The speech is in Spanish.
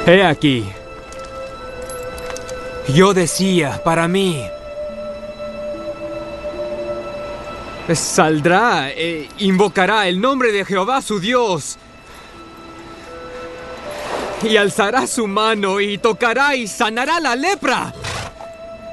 He aquí. Yo decía para mí, saldrá e invocará el nombre de Jehová su Dios, y alzará su mano y tocará y sanará la lepra.